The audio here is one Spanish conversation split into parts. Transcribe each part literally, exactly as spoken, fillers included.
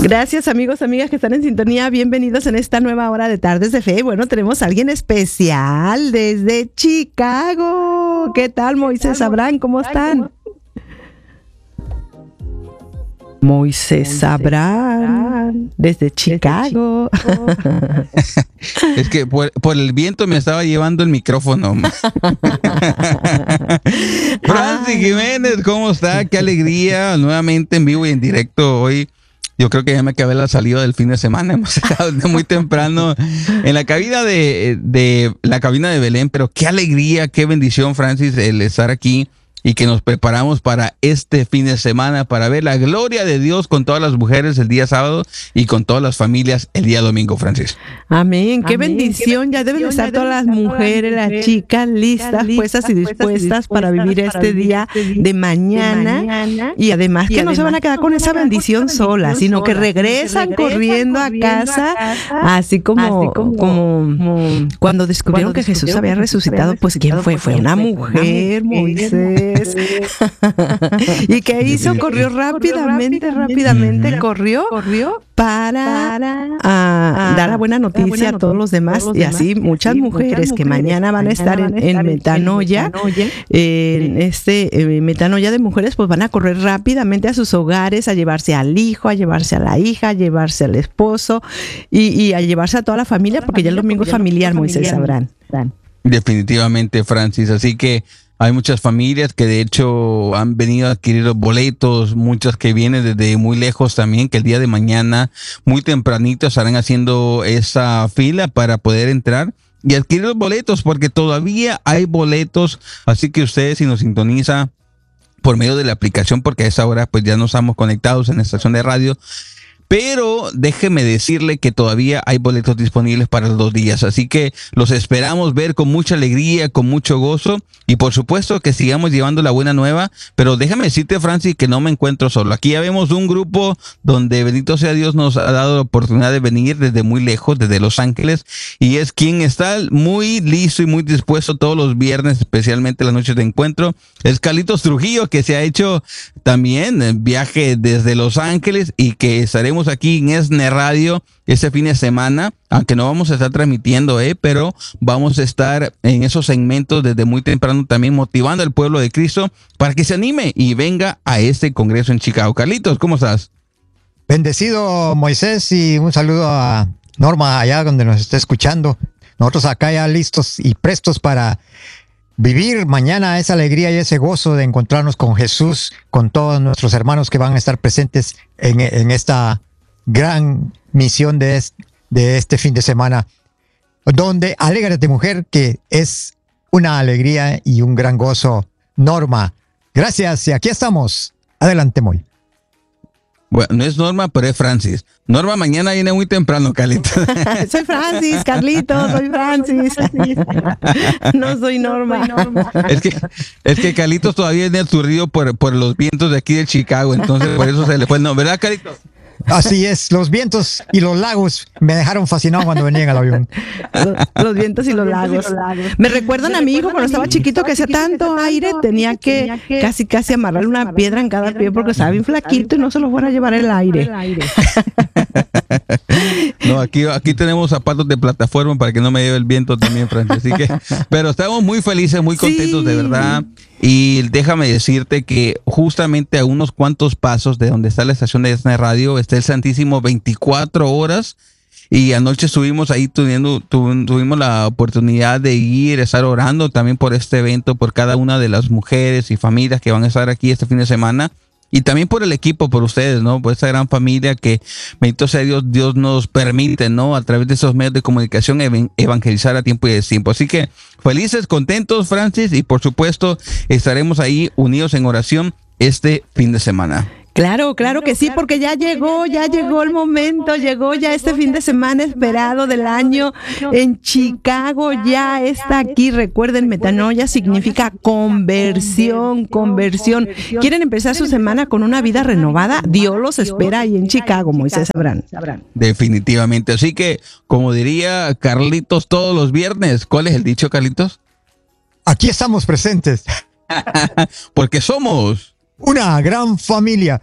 Gracias, amigos, amigas que están en sintonía. Bienvenidos en esta nueva hora de Tardes de Fe. Bueno, tenemos a alguien especial desde Chicago. ¿Qué tal, Moisés Abraham? ¿Cómo están? Moisés Abraham, desde Chicago. Es que por, por el viento me estaba llevando el micrófono. Francis Jiménez, ¿cómo está? Qué alegría, nuevamente en vivo y en directo hoy. Yo creo que ya me acabé la salida del fin de semana. Hemos estado muy temprano en la cabina de, de la cabina de Belén, pero qué alegría, qué bendición, Francis, el estar aquí. Y que nos preparamos para este fin de semana, para ver la gloria de Dios con todas las mujeres el día sábado y con todas las familias el día domingo, Francis. Amén, qué, Amén. bendición. Ya deben estar todas las mujeres, las chicas listas, puestas y dispuestas para vivir este día de mañana. Y además que no se van a quedar con esa bendición solas, sino que regresan corriendo a casa, así como, como cuando descubrieron que Jesús había resucitado. Pues ¿quién fue? Fue una mujer, Moisés. ¿Y qué hizo? Corrió rápidamente, rápidamente, uh-huh. corrió, corrió para, para a, a dar la buena noticia, buena noticia a todos los demás. Todos los y así demás, muchas, sí, mujeres muchas mujeres que mañana van a estar en, en Metanoia, en este eh, Metanoia de mujeres, pues van a correr rápidamente a sus hogares, a llevarse al hijo, a llevarse a la hija, a llevarse al esposo y, y a llevarse a toda la familia, porque ya el domingo es familiar, Moisés Abraham. Definitivamente, Francis. Así que hay muchas familias que de hecho han venido a adquirir los boletos, muchas que vienen desde muy lejos también, que el día de mañana, muy tempranito, estarán haciendo esa fila para poder entrar y adquirir los boletos, porque todavía hay boletos. Así que ustedes, si nos sintoniza por medio de la aplicación, porque a esa hora pues ya no estamos conectados en la estación de radio, pero déjeme decirle que todavía hay boletos disponibles para los dos días. Así que los esperamos ver con mucha alegría, con mucho gozo. Y por supuesto que sigamos llevando la buena nueva. Pero déjame decirte, Francis, que no me encuentro solo. Aquí ya vemos un grupo donde, bendito sea Dios, nos ha dado la oportunidad de venir desde muy lejos, desde Los Ángeles. Y es quien está muy listo y muy dispuesto todos los viernes, especialmente las noches de encuentro. Es Carlitos Trujillo, que se ha hecho también el viaje desde Los Ángeles y que estaremos aquí en ESNE Radio este fin de semana, aunque no vamos a estar transmitiendo, eh, pero vamos a estar en esos segmentos desde muy temprano también motivando al pueblo de Cristo para que se anime y venga a este congreso en Chicago. Carlitos, ¿cómo estás? Bendecido, Moisés, y un saludo a Norma allá donde nos esté escuchando. Nosotros acá ya listos y prestos para vivir mañana esa alegría y ese gozo de encontrarnos con Jesús, con todos nuestros hermanos que van a estar presentes en, en esta gran misión de este, de este fin de semana, donde alégrate, mujer, que es una alegría y un gran gozo. Norma, gracias, y aquí estamos. Adelante, Moy. Bueno, no es Norma, pero es Francis. Norma mañana viene muy temprano, Carlitos. Soy Francis, Carlitos, soy Francis. No soy Norma. Es que, es que Carlitos todavía viene aturdido por, por los vientos de aquí de Chicago, entonces por eso se le fue el nombre, ¿verdad, Carlitos? Así es, los vientos y los lagos me dejaron fascinado cuando venía en el avión. Los, los vientos y los lagos. Me recuerdan a mi hijo cuando estaba chiquito que hacía tanto aire, tenía que casi casi amarrarle una piedra en cada pie porque estaba bien flaquito y no se lo fuera a llevar el aire. No, aquí, aquí tenemos zapatos de plataforma para que no me lleve el viento también, Francis. Así que, pero estamos muy felices, muy contentos, sí, de verdad. Y déjame decirte que justamente a unos cuantos pasos de donde está la estación de ESNE Radio está el Santísimo veinticuatro horas. Y anoche estuvimos ahí, tuvimos, tuvimos la oportunidad de ir, estar orando también por este evento, por cada una de las mujeres y familias que van a estar aquí este fin de semana. Y también por el equipo, por ustedes, ¿no? Por esta gran familia que, bendito sea Dios, Dios nos permite, ¿no? A través de esos medios de comunicación ev- evangelizar a tiempo y destiempo. Así que felices, contentos, Francis, y por supuesto estaremos ahí unidos en oración este fin de semana. Claro, claro que sí, porque ya llegó, ya llegó el momento, llegó ya este fin de semana esperado del año en Chicago, ya está aquí. Recuerden, Metanoia significa conversión, conversión. ¿Quieren empezar su semana con una vida renovada? Dios los espera ahí en Chicago, Moisés Abraham. Definitivamente, así que, como diría Carlitos todos los viernes, ¿cuál es el dicho, Carlitos? Aquí estamos presentes. Porque somos una gran familia.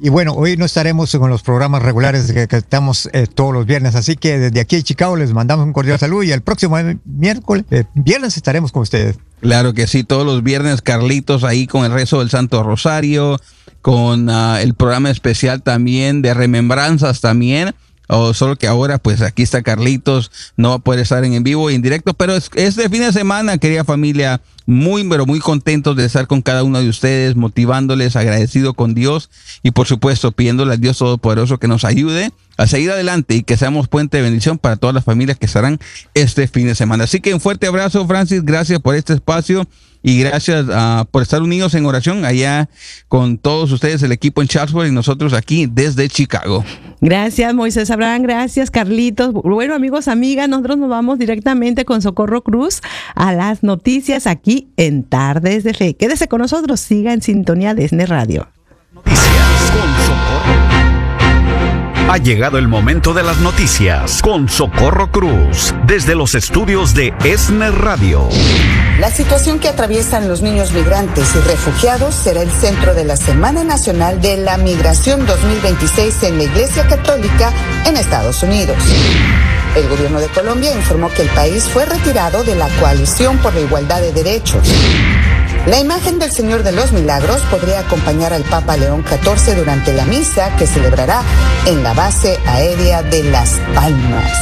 Y bueno, hoy no estaremos con los programas regulares que, que estamos eh, todos los viernes, así que desde aquí en Chicago les mandamos un cordial saludo y el próximo miércoles, eh, viernes estaremos con ustedes. Claro que sí, todos los viernes Carlitos ahí con el rezo del Santo Rosario, con uh, el programa especial también de remembranzas también. Oh, solo que ahora, pues aquí está Carlitos, no va a poder estar en, en vivo y en directo, pero es, este fin de semana, querida familia, muy, pero muy contentos de estar con cada uno de ustedes, motivándoles, agradecido con Dios y por supuesto pidiéndole al Dios Todopoderoso que nos ayude a seguir adelante y que seamos puente de bendición para todas las familias que estarán este fin de semana. Así que un fuerte abrazo, Francis, gracias por este espacio. Y gracias uh, por estar unidos en oración allá con todos ustedes, el equipo en Chatsworth y nosotros aquí desde Chicago. Gracias, Moisés Abraham, gracias, Carlitos. Bueno, amigos, amigas, nosotros nos vamos directamente con Socorro Cruz a las noticias aquí en Tardes de Fe. Quédese con nosotros, siga en sintonía de ESNE Radio. Noticias con Socorro. Ha llegado el momento de las noticias con Socorro Cruz, desde los estudios de ESNE Radio. La situación que atraviesan los niños migrantes y refugiados será el centro de la Semana Nacional de la Migración dos mil veintiséis en la Iglesia Católica en Estados Unidos. El gobierno de Colombia informó que el país fue retirado de la Coalición por la Igualdad de Derechos. La imagen del Señor de los Milagros podría acompañar al Papa León catorce durante la misa que celebrará en la base aérea de Las Palmas.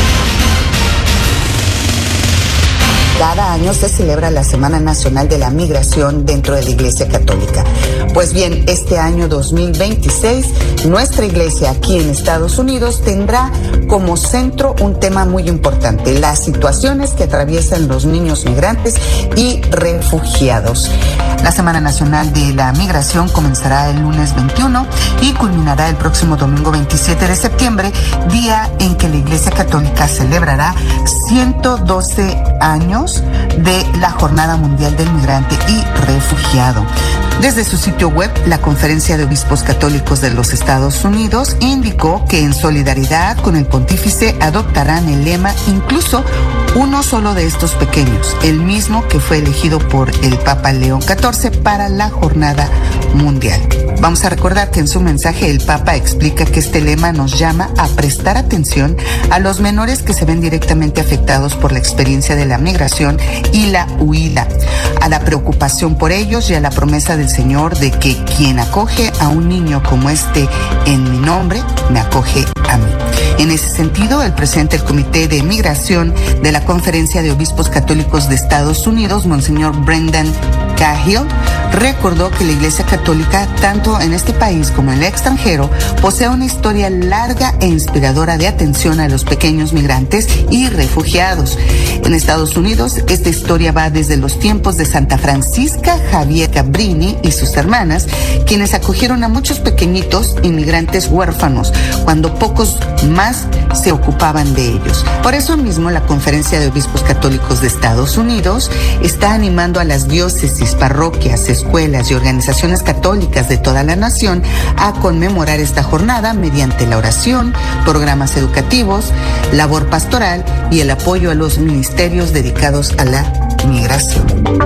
Cada año se celebra la Semana Nacional de la Migración dentro de la Iglesia Católica. Pues bien, este año dos mil veintiséis, nuestra iglesia aquí en Estados Unidos tendrá como centro un tema muy importante: las situaciones que atraviesan los niños migrantes y refugiados. La Semana Nacional de la Migración comenzará el lunes veintiuno y culminará el próximo domingo veintisiete de septiembre, día en que la Iglesia Católica celebrará ciento doce años de la Jornada Mundial del Migrante y Refugiado. Desde su sitio web, la Conferencia de Obispos Católicos de los Estados Unidos indicó que en solidaridad con el pontífice adoptarán el lema incluso uno solo de estos pequeños, el mismo que fue elegido por el Papa León catorce para la Jornada Mundial. Vamos a recordar que en su mensaje el Papa explica que este lema nos llama a prestar atención a los menores que se ven directamente afectados por la experiencia de la migración y la huida, a la preocupación por ellos y a la promesa del Señor de que quien acoge a un niño como este en mi nombre, me acoge a mí. En ese sentido, el presidente del Comité de Migración de la Conferencia de Obispos Católicos de Estados Unidos, Monseñor Brendan Cahill, recordó que la Iglesia Católica, tanto en este país como en el extranjero, posee una historia larga e inspiradora de atención a los pequeños migrantes y refugiados. En Estados Unidos, esta historia va desde los tiempos de Santa Francisca Javier Cabrini y sus hermanas, quienes acogieron a muchos pequeñitos inmigrantes huérfanos, cuando pocos más se ocupaban de ellos. Por eso mismo, la Conferencia de Obispos Católicos de Estados Unidos está animando a las diócesis, parroquias, escuelas y organizaciones católicas de toda la nación a conmemorar esta jornada mediante la oración, programas educativos, labor pastoral y el apoyo a los ministerios dedicados a la migración.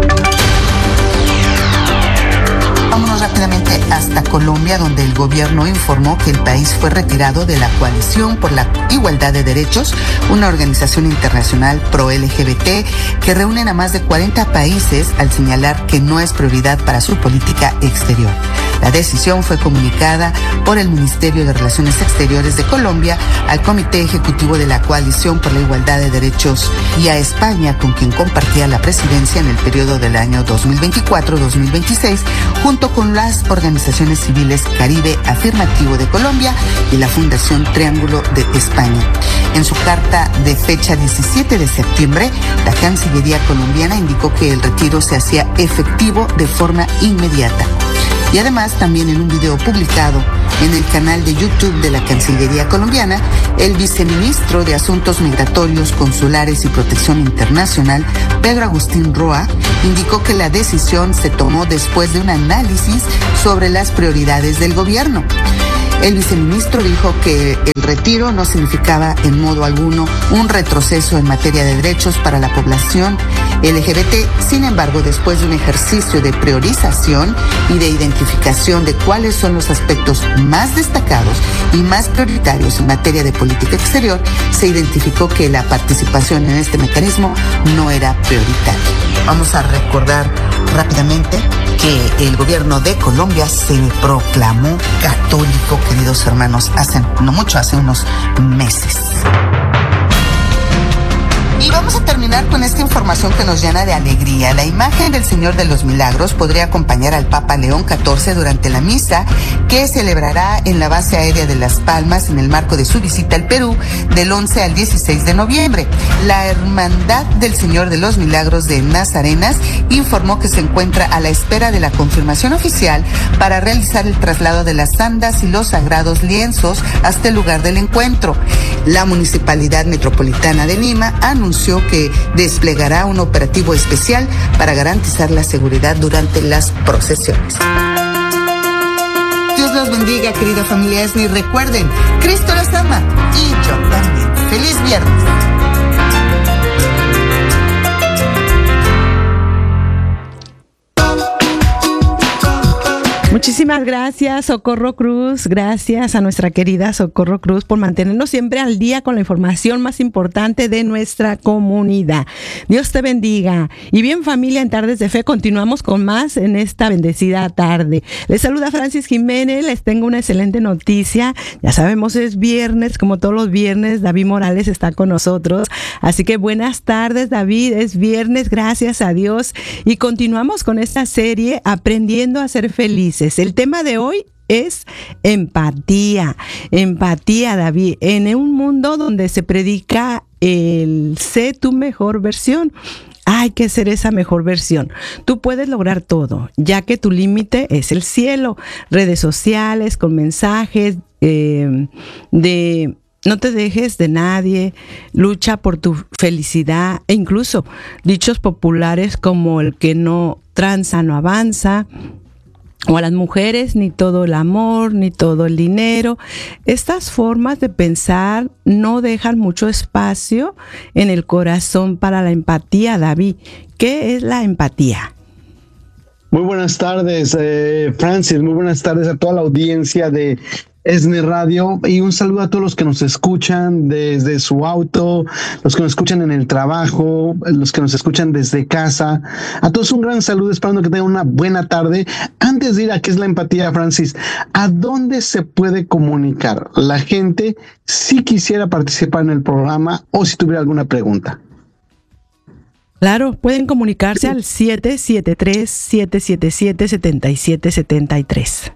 Vámonos rápidamente hasta Colombia, donde el gobierno informó que el país fue retirado de la Coalición por la Igualdad de Derechos, una organización internacional pro L G B T que reúnen a más de cuarenta países, al señalar que no es prioridad para su política exterior. La decisión fue comunicada por el Ministerio de Relaciones Exteriores de Colombia al Comité Ejecutivo de la Coalición por la Igualdad de Derechos y a España, con quien compartía la presidencia en el periodo del año dos mil veinticuatro a dos mil veintiséis, junto con las organizaciones civiles Caribe Afirmativo de Colombia y la Fundación Triángulo de España. En su carta de fecha diecisiete de septiembre, la Cancillería colombiana indicó que el retiro se hacía efectivo de forma inmediata. Y además, también en un video publicado en el canal de YouTube de la Cancillería colombiana, el viceministro de Asuntos Migratorios, Consulares y Protección Internacional, Pedro Agustín Roa, indicó que la decisión se tomó después de un análisis sobre las prioridades del gobierno. El viceministro dijo que el retiro no significaba en modo alguno un retroceso en materia de derechos para la población L G B T. Sin embargo, después de un ejercicio de priorización y de identificación de cuáles son los aspectos más destacados y más prioritarios en materia de política exterior, se identificó que la participación en este mecanismo no era prioritaria. Vamos a recordar rápidamente que el gobierno de Colombia se proclamó católico, queridos hermanos, hace no mucho, hace unos meses. Y vamos a terminar con esta información que nos llena de alegría. La imagen del Señor de los Milagros podría acompañar al Papa León catorce durante la misa que celebrará en la base aérea de Las Palmas en el marco de su visita al Perú del once al dieciséis de noviembre. La Hermandad del Señor de los Milagros de Nazarenas informó que se encuentra a la espera de la confirmación oficial para realizar el traslado de las andas y los sagrados lienzos hasta el lugar del encuentro. La Municipalidad Metropolitana de Lima anunció que desplegará un operativo especial para garantizar la seguridad durante las procesiones. Dios los bendiga, querida familia ESNE, y recuerden, Cristo los ama y yo también. ¡Feliz viernes! Muchísimas gracias, Socorro Cruz. Gracias a nuestra querida Socorro Cruz por mantenernos siempre al día con la información más importante de nuestra comunidad. Dios te bendiga. Y bien, familia, en Tardes de Fe continuamos con más en esta bendecida tarde. Les saluda Francis Jiménez. Les tengo una excelente noticia. Ya sabemos, es viernes, como todos los viernes. David Morales está con nosotros. Así que buenas tardes, David. Es viernes, gracias a Dios. Y continuamos con esta serie Aprendiendo a ser felices. El tema de hoy es empatía. Empatía, David, en un mundo donde se predica el sé tu mejor versión. Hay que ser esa mejor versión. Tú puedes lograr todo, ya que tu límite es el cielo. Redes sociales con mensajes eh, de no te dejes de nadie, lucha por tu felicidad, e incluso dichos populares como el que no tranza no avanza, o a las mujeres ni todo el amor, ni todo el dinero. Estas formas de pensar no dejan mucho espacio en el corazón para la empatía, David. ¿Qué es la empatía? Muy buenas tardes, eh, Francis. Muy buenas tardes a toda la audiencia de ESNE Radio, y un saludo a todos los que nos escuchan desde su auto, los que nos escuchan en el trabajo, los que nos escuchan desde casa. A todos un gran saludo, esperando que tengan una buena tarde. Antes de ir a qué es la empatía, Francis, ¿a dónde se puede comunicar la gente si quisiera participar en el programa o si tuviera alguna pregunta? Claro, pueden comunicarse al siete siete tres, siete siete siete, siete siete siete tres.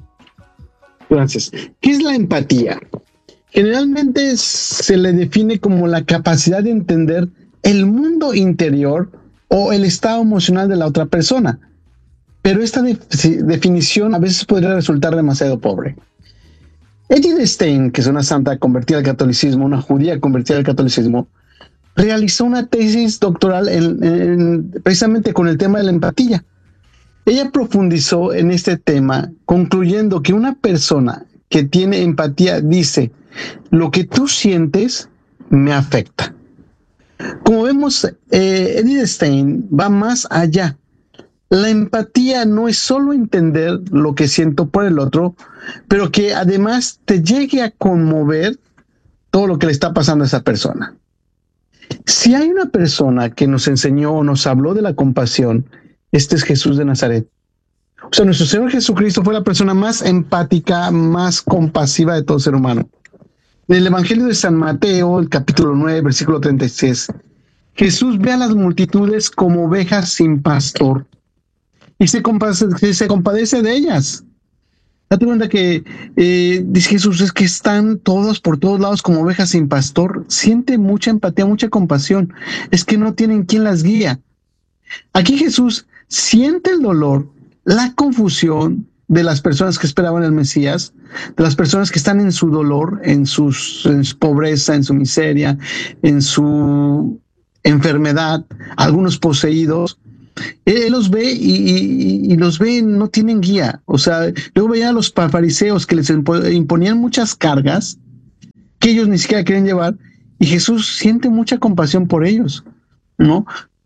Gracias. ¿Qué es la empatía? Generalmente se le define como la capacidad de entender el mundo interior o el estado emocional de la otra persona. Pero esta de- definición a veces podría resultar demasiado pobre. Edith Stein, que es una santa convertida al catolicismo, una judía convertida al catolicismo, realizó una tesis doctoral en, en, precisamente con el tema de la empatía. Ella profundizó en este tema, concluyendo que una persona que tiene empatía dice: lo que tú sientes me afecta. Como vemos, eh, Edith Stein va más allá. La empatía no es solo entender lo que siento por el otro, pero que además te llegue a conmover todo lo que le está pasando a esa persona. Si hay una persona que nos enseñó o nos habló de la compasión, este es Jesús de Nazaret. O sea, nuestro Señor Jesucristo fue la persona más empática, más compasiva de todo ser humano. En el Evangelio de San Mateo, el capítulo nueve, versículo treinta y seis, Jesús ve a las multitudes como ovejas sin pastor y se compadece, se compadece de ellas. Date cuenta que, eh, dice Jesús, es que están todos por todos lados como ovejas sin pastor. Siente mucha empatía, mucha compasión. Es que no tienen quien las guía. Aquí Jesús siente el dolor, la confusión de las personas que esperaban al Mesías, de las personas que están en su dolor, en, sus, en su pobreza, en su miseria, en su enfermedad, algunos poseídos. Él los ve y, y, y los ve, no tienen guía. O sea, luego veía a los fariseos que les imponían muchas cargas que ellos ni siquiera querían llevar, y Jesús siente mucha compasión por ellos, ¿no?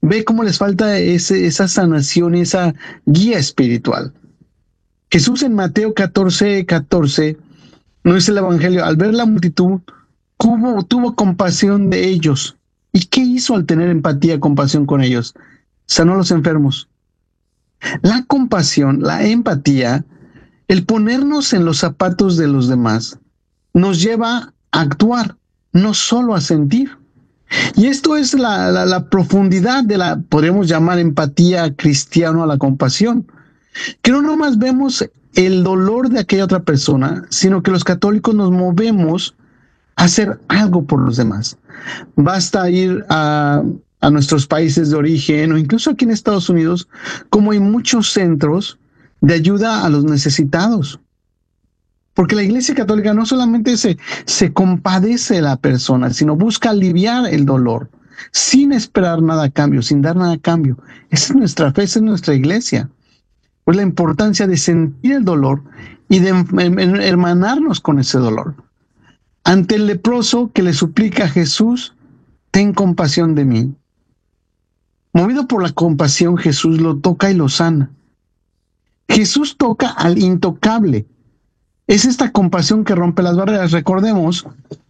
ve cómo les falta ese, esa sanación y esa guía espiritual. Jesús en Mateo catorce, catorce, nos dice el Evangelio, al ver la multitud, tuvo, tuvo compasión de ellos. ¿Y qué hizo al tener empatía, compasión con ellos? Sanó a los enfermos. La compasión, la empatía, el ponernos en los zapatos de los demás, nos lleva a actuar, no solo a sentir. Y esto es la, la, la profundidad de la, podríamos llamar empatía cristiana a la compasión. Que no nomás vemos el dolor de aquella otra persona, sino que los católicos nos movemos a hacer algo por los demás. Basta ir a, a nuestros países de origen o incluso aquí en Estados Unidos, como hay muchos centros de ayuda a los necesitados. Porque la Iglesia Católica no solamente se, se compadece de la persona, sino busca aliviar el dolor, sin esperar nada a cambio, sin dar nada a cambio. Esa es nuestra fe, esa es nuestra Iglesia. Pues la importancia de sentir el dolor y de hermanarnos con ese dolor. Ante el leproso que le suplica a Jesús, ten compasión de mí. Movido por la compasión, Jesús lo toca y lo sana. Jesús toca al intocable. Es esta compasión que rompe las barreras. Recordemos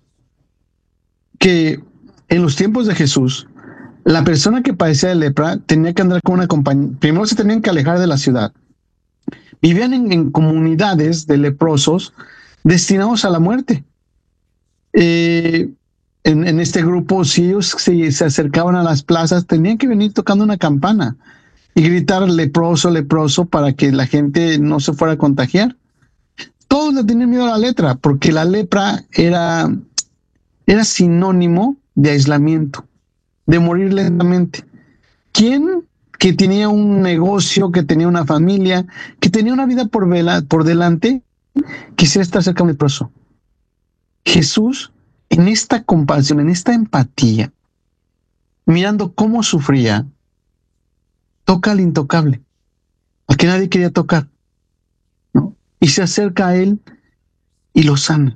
que en los tiempos de Jesús, la persona que padecía de lepra tenía que andar con una compañía. Primero se tenían que alejar de la ciudad. Vivían en, en comunidades de leprosos destinados a la muerte. Eh, en, en este grupo, si ellos se, se acercaban a las plazas, tenían que venir tocando una campana y gritar leproso, leproso, para que la gente no se fuera a contagiar. Todos le tenían miedo a la lepra, porque la lepra era, era sinónimo de aislamiento, de morir lentamente. ¿Quién que tenía un negocio, que tenía una familia, que tenía una vida por, vela, por delante, quisiera estar cerca de un leproso? Jesús, en esta compasión, en esta empatía, mirando cómo sufría, toca al intocable, al que nadie quería tocar, ¿no? Y se acerca a él y lo sana.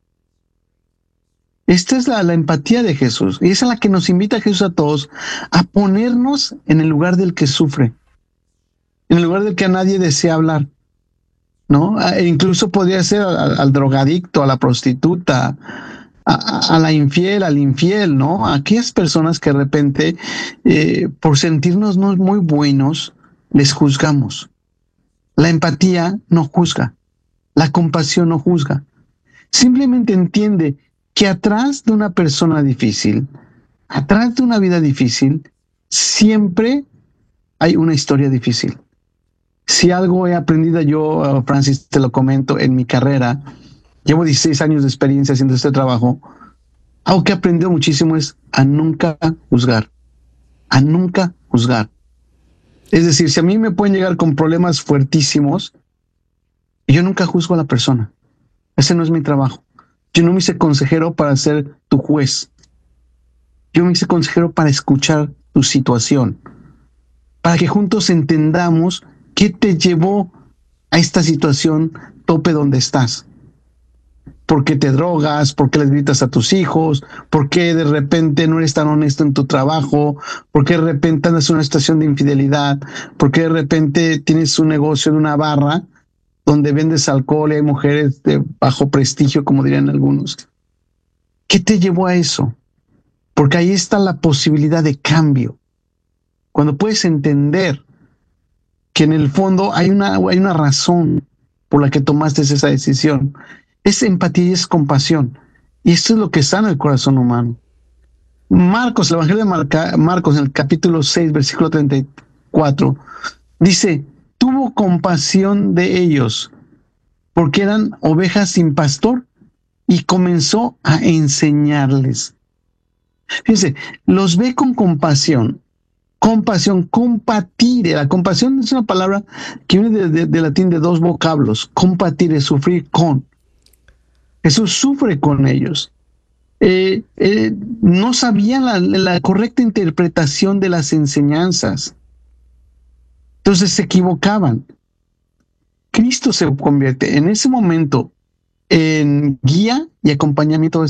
Esta es la, la empatía de Jesús, y esa es la que nos invita a Jesús a todos a ponernos en el lugar del que sufre, en el lugar del que a nadie desea hablar, ¿no? E incluso podría ser al, al drogadicto, a la prostituta, a, a la infiel, al infiel, ¿no? A aquellas personas que de repente, eh, por sentirnos no muy buenos, les juzgamos. La empatía no juzga, la compasión no juzga. Simplemente entiende que atrás de una persona difícil, atrás de una vida difícil, siempre hay una historia difícil. Si algo he aprendido yo, Francis, te lo comento, en mi carrera, llevo dieciséis años de experiencia haciendo este trabajo, algo que he aprendido muchísimo es a nunca juzgar, a nunca juzgar. Es decir, si a mí me pueden llegar con problemas fuertísimos, yo nunca juzgo a la persona. Ese no es mi trabajo. Yo no me hice consejero para ser tu juez. Yo me hice consejero para escuchar tu situación, para que juntos entendamos qué te llevó a esta situación tope donde estás. ¿Por qué te drogas? ¿Por qué les gritas a tus hijos? ¿Por qué de repente no eres tan honesto en tu trabajo? ¿Por qué de repente andas en una situación de infidelidad? ¿Por qué de repente tienes un negocio en una barra donde vendes alcohol y hay mujeres de bajo prestigio, como dirían algunos? ¿Qué te llevó a eso? Porque ahí está la posibilidad de cambio. Cuando puedes entender que en el fondo hay una, hay una razón por la que tomaste esa decisión. Es empatía y es compasión. Y esto es lo que sana el corazón humano. Marcos, el Evangelio de Marca, Marcos, en el capítulo seis, versículo treinta y cuatro, dice: tuvo compasión de ellos, porque eran ovejas sin pastor, y comenzó a enseñarles. Fíjense, los ve con compasión. Compasión, compatire. La compasión es una palabra que viene de, de, de latín de dos vocablos. Compatire, sufrir con. Jesús sufre con ellos. Eh, eh, no sabían la, la correcta interpretación de las enseñanzas. Entonces se equivocaban. Cristo se convierte en ese momento en guía y acompañamiento de